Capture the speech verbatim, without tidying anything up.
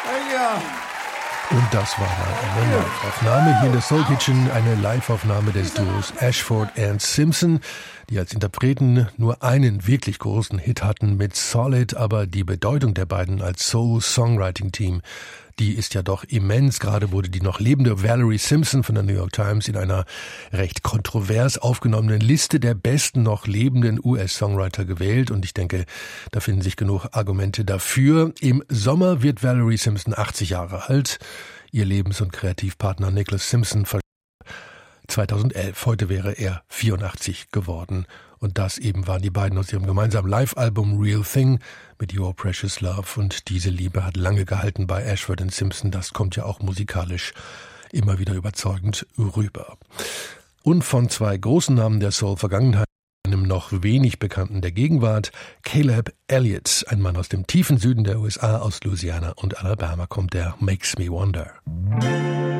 Ja. Und das war mal eine Live-Aufnahme hier in der Soul Kitchen, eine Live-Aufnahme des Duos Ashford and Simpson, die als Interpreten nur einen wirklich großen Hit hatten mit Solid, aber die Bedeutung der beiden als Soul-Songwriting-Team, die ist ja doch immens. Gerade wurde die noch lebende Valerie Simpson von der New York Times in einer recht kontrovers aufgenommenen Liste der besten noch lebenden U S-Songwriter gewählt. Und ich denke, da finden sich genug Argumente dafür. Im Sommer wird Valerie Simpson achtzig Jahre alt. Ihr Lebens- und Kreativpartner Nicholas Simpson verstarb zweitausendelf. Heute wäre er vierundachtzig geworden. Und das eben waren die beiden aus ihrem gemeinsamen Live-Album Real Thing mit Your Precious Love. Und diese Liebe hat lange gehalten bei Ashford and Simpson. Das kommt ja auch musikalisch immer wieder überzeugend rüber. Und von zwei großen Namen der Soul-Vergangenheit, einem noch wenig bekannten der Gegenwart, Caleb Elliott, ein Mann aus dem tiefen Süden der U S A, aus Louisiana und Alabama, kommt der Makes Me Wonder.